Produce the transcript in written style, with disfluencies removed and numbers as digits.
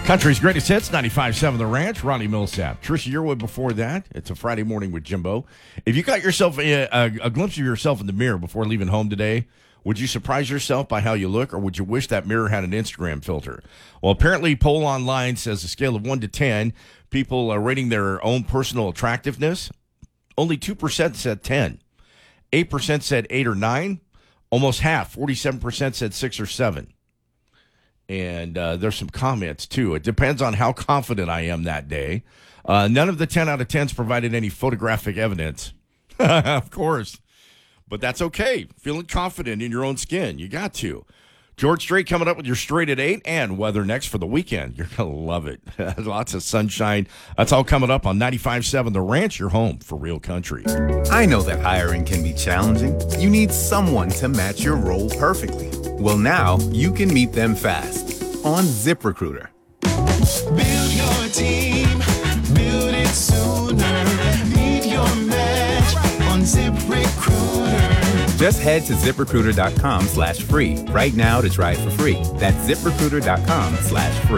Country's greatest hits, 95.7 The Ranch, Ronnie Millsap. Trisha Yearwood before that. It's a Friday morning with Jimbo. If you got yourself a glimpse of yourself in the mirror before leaving home today, would you surprise yourself by how you look, or would you wish that mirror had an Instagram filter? Well, apparently, Poll Online says a scale of 1 to 10, people are rating their own personal attractiveness. Only 2% said 10. 8% said 8 or 9. Almost half, 47% said 6 or 7. And there's some comments, too. It depends on how confident I am that day. None of the 10 out of 10s provided any photographic evidence. Of course. But that's okay. Feeling confident in your own skin. You got to. George Strait coming up with your Straight at 8 and weather next for the weekend. You're going to love it. Lots of sunshine. That's all coming up on 95.7 The Ranch, your home for real country. I know that hiring can be challenging. You need someone to match your role perfectly. Well, now you can meet them fast on ZipRecruiter. Build your team, build it sooner. Meet your match on ZipRecruiter. Just head to ZipRecruiter.com/free right now to try it for free. That's ZipRecruiter.com/free.